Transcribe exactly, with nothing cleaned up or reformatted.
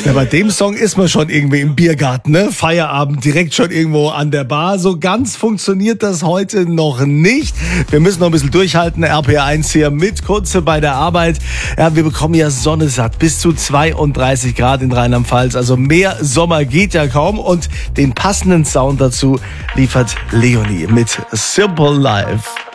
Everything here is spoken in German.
Ja, bei dem Song ist man schon irgendwie im Biergarten, ne? Feierabend, direkt schon irgendwo an der Bar. So ganz funktioniert das heute noch nicht. Wir müssen noch ein bisschen durchhalten. R P R eins hier mit Kunze bei der Arbeit. Ja, wir bekommen ja Sonne satt. Bis zu zweiunddreißig Grad in Rheinland-Pfalz. Also mehr Sommer geht ja kaum. Und den passenden Sound dazu liefert Leonie mit Simple Life.